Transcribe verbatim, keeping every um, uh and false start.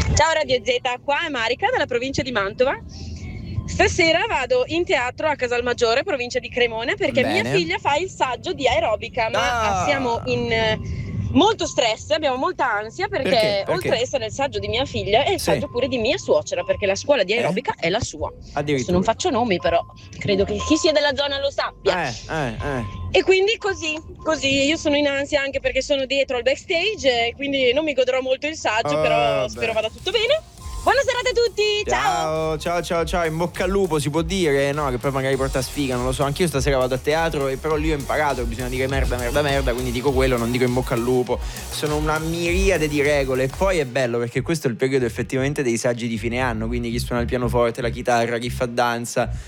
Ciao Radio Z, qua è Marica dalla provincia di Mantova. Stasera vado in teatro a Casalmaggiore, provincia di Cremona, perché Bene. mia figlia fa il saggio di aerobica, ma Ah. siamo in eh, molto stress, abbiamo molta ansia perché, Perché? Perché? oltre ad essere il saggio di mia figlia è il Sì. saggio pure di mia suocera, perché la scuola di Eh? aerobica è la sua. Adesso Addirittura. non faccio nomi, però credo che chi sia della zona lo sappia. Eh, eh, eh. E quindi così, così, io sono in ansia anche perché sono dietro al backstage e quindi non mi godrò molto il saggio, Oh, però beh. spero vada tutto bene. Buona serata a tutti, ciao! Ciao, ciao, ciao, ciao, in bocca al lupo si può dire, no? Che poi magari porta sfiga, non lo so. Anch'io stasera vado a teatro e però lì ho imparato che bisogna dire merda, merda, merda, quindi dico quello, non dico in bocca al lupo. Sono una miriade di regole e poi è bello perché questo è il periodo effettivamente dei saggi di fine anno, quindi chi suona il pianoforte, la chitarra, chi fa danza,